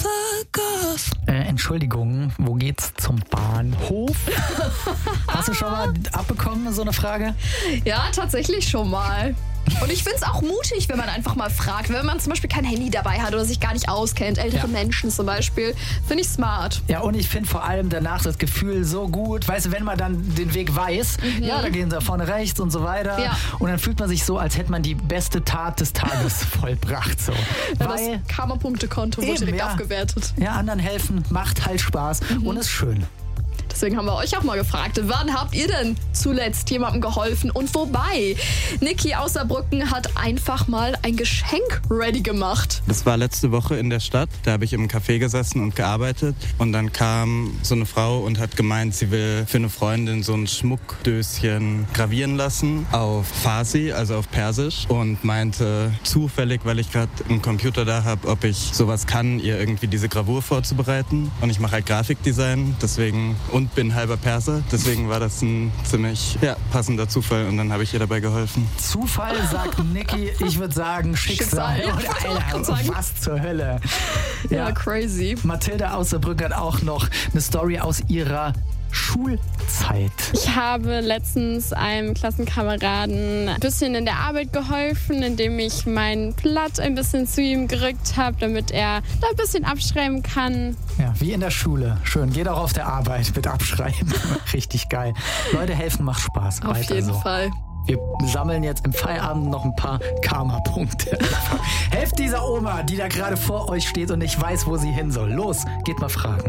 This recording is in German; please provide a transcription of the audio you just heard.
fuck off. Entschuldigung, wo geht's zum Bahnhof? Hast du schon mal abbekommen, so eine Frage? Ja, tatsächlich schon mal. Und ich finde es auch mutig, wenn man einfach mal fragt. Wenn man zum Beispiel kein Handy dabei hat oder sich gar nicht auskennt. Ältere Menschen zum Beispiel. Finde ich smart. Ja, und ich finde vor allem danach das Gefühl so gut. Weißt du, wenn man dann den Weg weiß, ja, da gehen sie vorne rechts und so weiter. Ja. Und dann fühlt man sich so, als hätte man die beste Tat des Tages vollbracht. So. Ja, das Karma-Punkte-Konto wird direkt aufgewertet. Ja, anderen helfen macht halt Spaß und ist schön. Deswegen haben wir euch auch mal gefragt, wann habt ihr denn zuletzt jemandem geholfen und wobei? Niki aus Saarbrücken hat einfach mal ein Geschenk ready gemacht. Das war letzte Woche in der Stadt. Da habe ich im Café gesessen und gearbeitet. Und dann kam so eine Frau und hat gemeint, sie will für eine Freundin so ein Schmuckdöschen gravieren lassen auf Farsi, also auf Persisch. Und meinte zufällig, weil ich gerade einen Computer da habe, ob ich sowas kann, ihr irgendwie diese Gravur vorzubereiten. Und ich mache halt Grafikdesign, deswegen und bin halber Perser. Deswegen war das ein ziemlich passender Zufall und dann habe ich ihr dabei geholfen. Zufall, sagt Niki. Ich würde sagen Schicksal. Ja, Alter, was zur Hölle. Ja, crazy. Mathilda aus Saarbrücken hat auch noch eine Story aus ihrer Schulzeit. Ich habe letztens einem Klassenkameraden ein bisschen in der Arbeit geholfen, indem ich mein Blatt ein bisschen zu ihm gerückt habe, damit er da ein bisschen abschreiben kann. Ja, wie in der Schule. Schön. Geht auch auf der Arbeit mit Abschreiben. Richtig geil. Leute, helfen macht Spaß. Auf Weiter jeden so. Fall. Wir sammeln jetzt im Feierabend noch ein paar Karma-Punkte. Helft dieser Oma, die da gerade vor euch steht und nicht weiß, wo sie hin soll. Los, geht mal fragen.